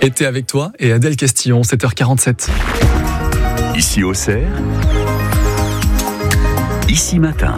Été avec toi et Adèle Castillon, 7h47. Ici Auxerre, Ici Matin.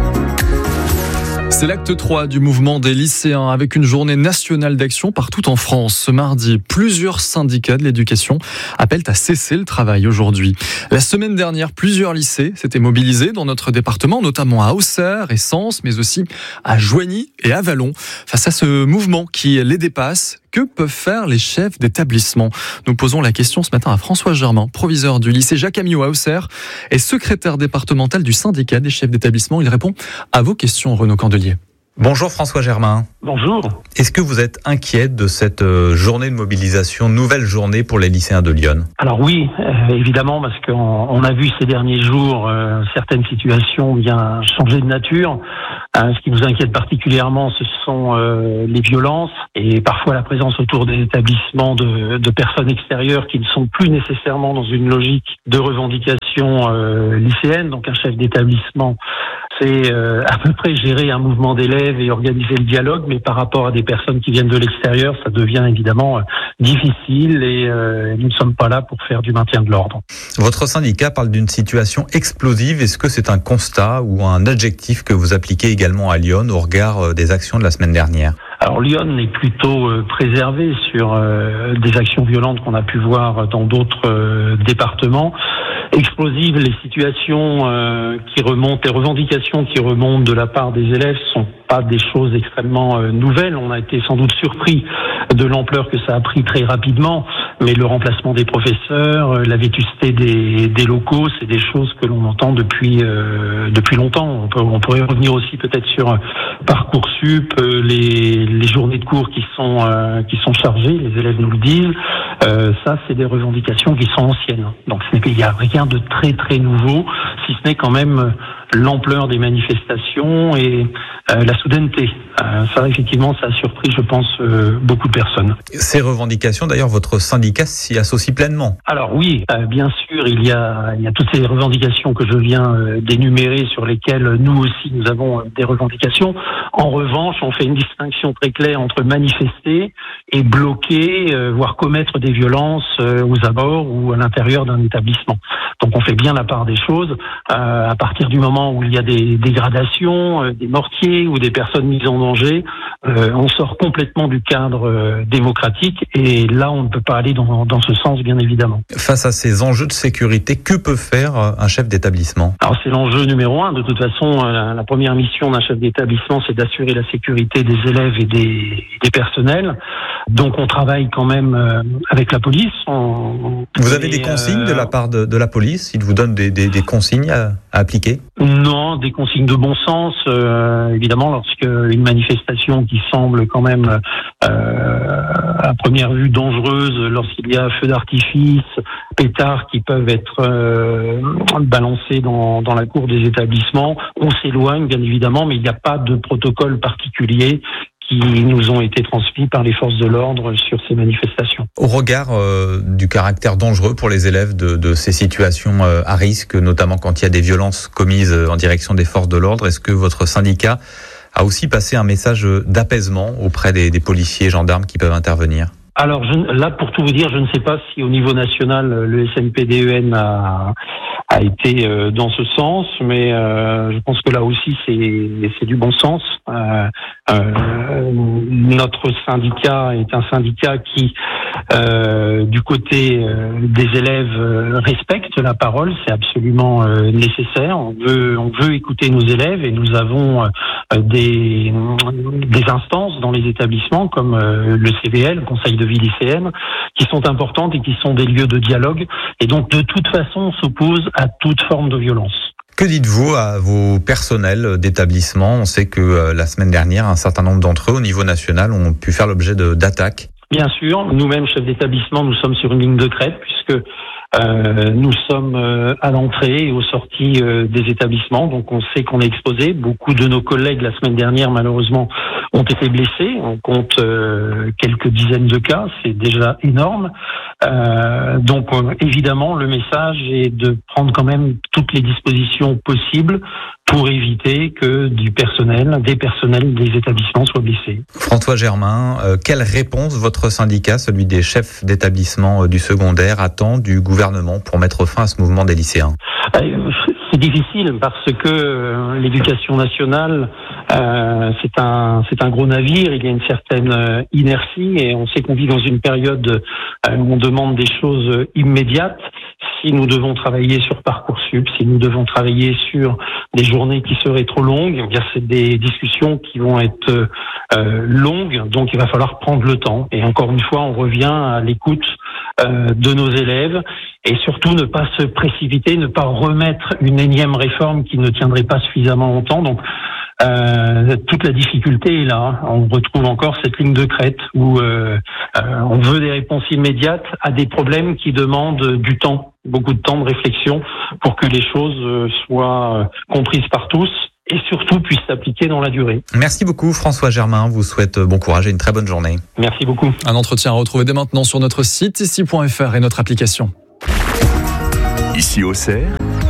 C'est l'acte 3 du mouvement des lycéens avec une journée nationale d'action partout en France. Ce mardi, plusieurs syndicats de l'éducation appellent à cesser le travail aujourd'hui. La semaine dernière, plusieurs lycées s'étaient mobilisés dans notre département, notamment à Auxerre et Sens, mais aussi à Joigny et à Vallon. Face à ce mouvement qui les dépasse, que peuvent faire les chefs d'établissement ? Nous posons la question ce matin à François Germain, proviseur du lycée Jacques Amiot à Auxerre et secrétaire départemental du syndicat des chefs d'établissement. Il répond à vos questions, Renaud Candelier. Bonjour François Germain. Bonjour. Est-ce que vous êtes inquiet de cette journée de mobilisation, nouvelle journée pour les lycéens de Lyon ? Alors oui, évidemment, parce qu'on a vu ces derniers jours certaines situations bien changer de nature. Ce qui nous inquiète particulièrement, ce sont les violences et parfois la présence autour des établissements de personnes extérieures qui ne sont plus nécessairement dans une logique de revendication lycéenne. Donc un chef d'établissement, c'est à peu près gérer un mouvement d'élèves et organiser le dialogue, mais par rapport à des personnes qui viennent de l'extérieur, ça devient évidemment difficile et nous ne sommes pas là pour faire du maintien de l'ordre. Votre syndicat parle d'une situation explosive. Est-ce que c'est un constat ou un adjectif que vous appliquez également à Lyon au regard des actions de la semaine dernière ? Alors Lyon est plutôt préservé sur des actions violentes qu'on a pu voir dans d'autres départements. Explosives, les situations qui remontent, les revendications qui remontent de la part des élèves sont pas des choses extrêmement nouvelles. On a été sans doute surpris de l'ampleur que ça a pris très rapidement, mais le remplacement des professeurs, la vétusté des locaux, c'est des choses que l'on entend depuis longtemps. On pourrait revenir aussi peut-être sur Parcoursup, les journées de cours qui sont chargées, les élèves nous le disent. Ça, c'est des revendications qui sont anciennes. Donc il n'y a rien de très très nouveau, si ce n'est quand même l'ampleur des manifestations et la soudaineté. Ça, effectivement, ça a surpris, je pense, beaucoup de personnes. Ces revendications, d'ailleurs, votre syndicat s'y associe pleinement. Alors oui, bien sûr, il y a toutes ces revendications que je viens d'énumérer sur lesquelles nous aussi, nous avons des revendications. En revanche, on fait une distinction très claire entre manifester et bloquer, voire commettre des violences aux abords ou à l'intérieur d'un établissement. Donc on fait bien la part des choses. À partir du moment où il y a des dégradations, des mortiers ou des personnes mises en danger, on sort complètement du cadre démocratique et là on ne peut pas aller dans ce sens, bien évidemment. Face à ces enjeux de sécurité, que peut faire un chef d'établissement ? Alors c'est l'enjeu numéro 1. De toute façon, la première mission d'un chef d'établissement, c'est d'assurer la sécurité des élèves et des personnels. Donc on travaille quand même avec la police. Vous avez des consignes de la part de la police ? Ils vous donnent des consignes à appliquer ? Non, des consignes de bon sens. Évidemment, lorsque une manifestation qui semble quand même à première vue dangereuse, lorsqu'il y a feu d'artifice, pétards qui peuvent être balancés dans la cour des établissements, on s'éloigne bien évidemment, mais il n'y a pas de protocole particulier qui nous ont été transmis par les forces de l'ordre sur ces manifestations. Au regard du caractère dangereux pour les élèves de ces situations à risque, notamment quand il y a des violences commises en direction des forces de l'ordre, est-ce que votre syndicat a aussi passé un message d'apaisement auprès des policiers et gendarmes qui peuvent intervenir ? Alors là, pour tout vous dire, je ne sais pas si au niveau national, le SNPDEN a été dans ce sens, mais je pense que là aussi c'est du bon sens. Notre syndicat est un syndicat qui, du côté des élèves, respecte la parole. C'est absolument nécessaire. On veut écouter nos élèves et nous avons des instances dans les établissements comme le CVL, le Conseil de vie lycéenne, qui sont importantes et qui sont des lieux de dialogue. Et donc, de toute façon, on s'oppose à toute forme de violence. Que dites-vous à vos personnels d'établissement ? On sait que la semaine dernière, un certain nombre d'entre eux, au niveau national, ont pu faire l'objet d'attaques. Bien sûr, nous-mêmes, chefs d'établissement, nous sommes sur une ligne de crête puisque nous sommes à l'entrée et aux sorties des établissements, donc on sait qu'on est exposé. Beaucoup de nos collègues, la semaine dernière, malheureusement, ont été blessés. On compte quelques dizaines de cas, c'est déjà énorme. Donc évidemment, le message est de prendre quand même toutes les dispositions possibles pour éviter que des personnels des établissements soient blessés. François Germain, quelle réponse votre syndicat, celui des chefs d'établissement du secondaire, attend du gouvernement pour mettre fin à ce mouvement des lycéens ? C'est difficile parce que l'éducation nationale, c'est un gros navire, il y a une certaine inertie et on sait qu'on vit dans une période où on demande des choses immédiates. Si nous devons travailler sur Parcoursup, si nous devons travailler sur des journées qui seraient trop longues, eh bien c'est des discussions qui vont être longues, donc il va falloir prendre le temps. Et encore une fois, on revient à l'écoute de nos élèves et surtout ne pas se précipiter, ne pas remettre une énième réforme qui ne tiendrait pas suffisamment longtemps. Donc toute la difficulté est là. On retrouve encore cette ligne de crête où on veut des réponses immédiates à des problèmes qui demandent du temps, beaucoup de temps de réflexion pour que les choses soient comprises par tous et surtout puissent s'appliquer dans la durée. Merci beaucoup François Germain, vous souhaite bon courage et une très bonne journée. Merci beaucoup. Un entretien à retrouver dès maintenant sur notre site ici.fr et notre application. Ici Auxerre,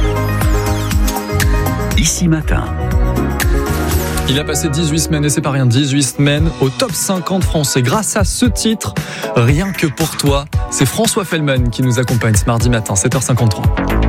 Ici Matin. Il a passé 18 semaines, et c'est pas rien, 18 semaines au top 50 français. Grâce à ce titre, Rien que pour toi, c'est François Fellman qui nous accompagne ce mardi matin, 7h53.